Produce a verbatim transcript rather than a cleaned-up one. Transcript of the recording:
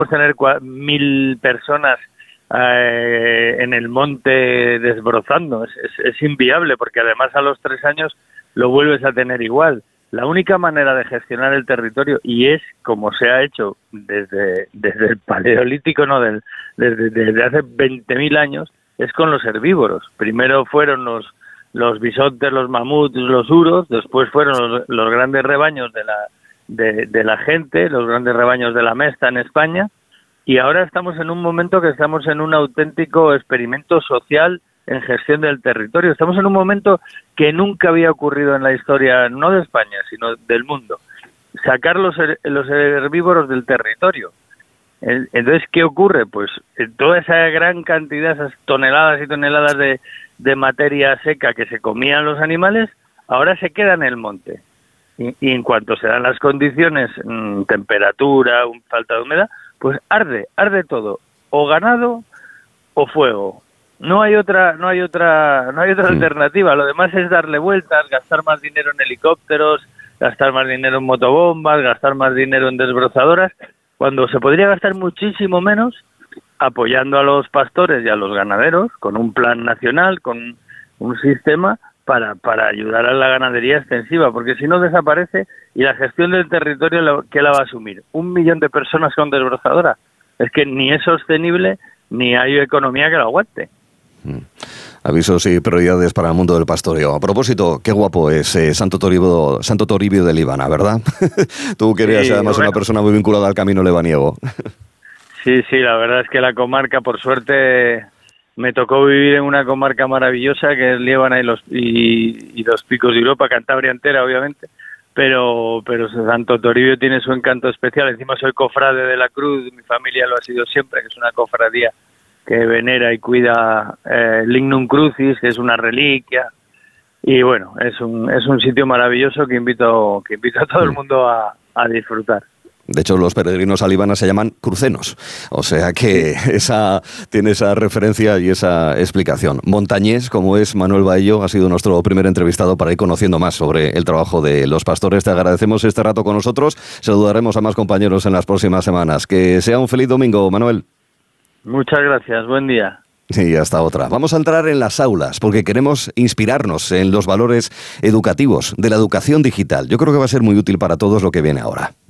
tener cua- mil personas eh, en el monte desbrozando. Es, es, es inviable, porque además a los tres años lo vuelves a tener igual. La única manera de gestionar el territorio, y es como se ha hecho desde, desde el Paleolítico, no, del, desde, desde hace veinte mil años, es con los herbívoros. Primero fueron los, los bisontes, los mamuts, los uros, después fueron los, los grandes rebaños de la, de, de la gente, los grandes rebaños de la mesta en España, y ahora estamos en un momento que estamos en un auténtico experimento social en gestión del territorio. Estamos en un momento que nunca había ocurrido en la historia, no de España, sino del mundo. Sacar los, her- los herbívoros del territorio. El- Entonces, ¿qué ocurre? Pues eh, toda esa gran cantidad, esas toneladas y toneladas de, de materia seca que se comían los animales, ahora se queda en el monte. Y, y en cuanto se dan las condiciones, mmm, temperatura, un, falta de humedad, pues arde, arde todo. O ganado o fuego. No hay otra, no hay otra, no hay otra Sí. alternativa. Lo demás es darle vueltas, gastar más dinero en helicópteros, gastar más dinero en motobombas, gastar más dinero en desbrozadoras, cuando se podría gastar muchísimo menos apoyando a los pastores y a los ganaderos con un plan nacional, con un sistema para, para ayudar a la ganadería extensiva, porque si no desaparece. Y la gestión del territorio, la- ¿qué la va a asumir? ¿Un millón de personas con desbrozadora? Es que ni es sostenible ni hay economía que lo aguante. Avisos y prioridades para el mundo del pastoreo. A propósito, qué guapo es eh, Santo Toribio, Santo Toribio de Líbana, ¿verdad? Tú que eres Sí, además bueno. una persona muy vinculada al camino lebaniego. Sí, sí, la verdad es que la comarca, por suerte, me tocó vivir en una comarca maravillosa que es Líbana y los y, y los picos de Europa, Cantabria entera, obviamente, pero pero Santo Toribio tiene su encanto especial. Encima soy cofrade de la Cruz, mi familia lo ha sido siempre, que es una cofradía que venera y cuida eh, Lignum Crucis, que es una reliquia, y bueno, es un es un sitio maravilloso que invito que invito a todo el mundo a, a disfrutar. De hecho, los peregrinos a Líbana se llaman crucenos. O sea que esa tiene esa referencia y esa explicación. Montañés, como es Manuel Baello, ha sido nuestro primer entrevistado para ir conociendo más sobre el trabajo de los pastores. Te agradecemos este rato con nosotros. Saludaremos a más compañeros en las próximas semanas. Que sea un feliz domingo, Manuel. Muchas gracias, buen día. Y hasta otra. Vamos a entrar en las aulas porque queremos inspirarnos en los valores educativos de la educación digital. Yo creo que va a ser muy útil para todos lo que viene ahora.